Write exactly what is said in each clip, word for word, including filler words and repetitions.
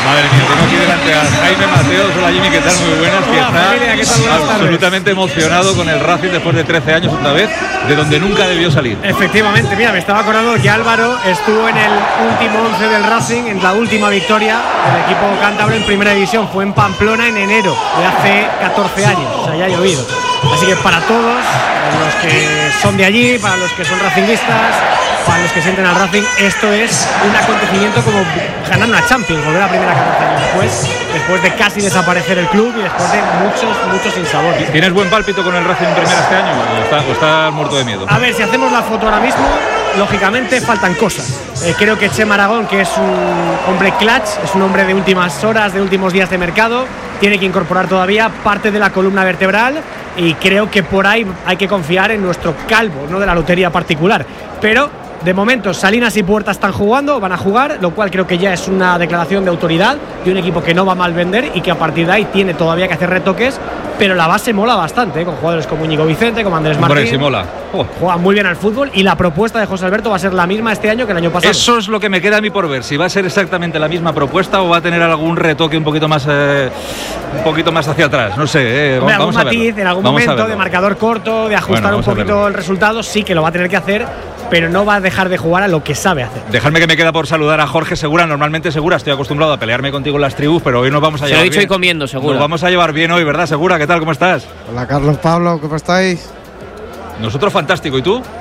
Madre mía, tengo aquí delante a Jaime Mateos. Hola Jimmy, ¿qué tal? Muy buenas. Que está familia, ¿qué tal? Buenas absolutamente emocionado con el Racing después de trece años otra vez, de donde nunca debió salir. Efectivamente, mira, me estaba acordando que Álvaro estuvo en el último once del Racing, en la última victoria del equipo cántabro en primera división. Fue en Pamplona en enero de hace catorce años, o sea, ya ha llovido. Así que para todos, los que son de allí, para los que son racinguistas, para los que sienten al Racing, esto es un acontecimiento como ganar una Champions, volver a primera catorce años después, después de casi desaparecer el club y después de muchos, muchos sinsabores. ¿Tienes buen pálpito con el Racing en primera este año o estás, o estás muerto de miedo? A ver, si hacemos la foto ahora mismo, lógicamente faltan cosas. Eh, creo que Chema Aragón, que es un hombre clutch, es un hombre de últimas horas, de últimos días de mercado, tiene que incorporar todavía parte de la columna vertebral y creo que por ahí hay que confiar en nuestro calvo, no de la lotería particular. Pero de momento Salinas y Puerta están jugando, van a jugar, lo cual creo que ya es una declaración de autoridad de un equipo que no va a mal vender y que a partir de ahí tiene todavía que hacer retoques, pero la base mola bastante, ¿eh? Con jugadores como Íñigo Vicente, como Andrés Martín. Hombre, sí mola. Oh. Juegan muy bien al fútbol y la propuesta de José Alberto va a ser la misma este año que el año pasado. Eso es lo que me queda a mí por ver, si va a ser exactamente la misma propuesta o va a tener algún retoque un poquito más eh, un poquito más hacia atrás, no sé. Eh, Hombre, vamos algún a matiz, en algún vamos momento de marcador corto, de ajustar bueno, un poquito el resultado, sí que lo va a tener que hacer, pero no va a dejar de jugar a lo que sabe hacer. Dejadme que me queda por saludar a Jorge Segura. Normalmente, Segura, estoy acostumbrado a pelearme contigo en las tribus, pero hoy nos vamos a Se llevar lo he dicho bien. y comiendo, Segura. Nos vamos a llevar bien hoy, ¿verdad, Segura? ¿Qué tal? ¿Cómo estás? Hola, Carlos, Pablo, ¿cómo estáis? Nosotros fantástico, ¿y tú?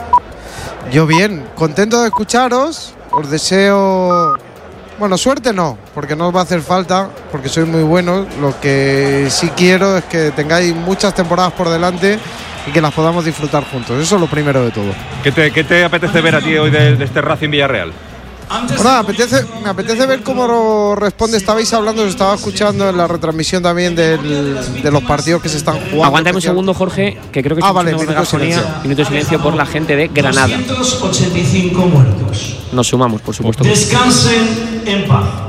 Yo bien, contento de escucharos. Os deseo, bueno, suerte no, porque no os va a hacer falta, porque sois muy buenos. Lo que sí quiero es que tengáis muchas temporadas por delante y que las podamos disfrutar juntos. Eso es lo primero de todo. ¿Qué te, qué te apetece ver a ti hoy de, de este Racing Villarreal? Bueno, me apetece, me apetece ver cómo responde. Estabais hablando, os estaba escuchando en la retransmisión también del, de los partidos que se están jugando. Aguántame un segundo, Jorge, que creo que ah, vale, minuto de silencio. Minuto de silencio por la gente de Granada. doscientos ochenta y cinco muertos. Nos sumamos, por supuesto. Descansen en paz.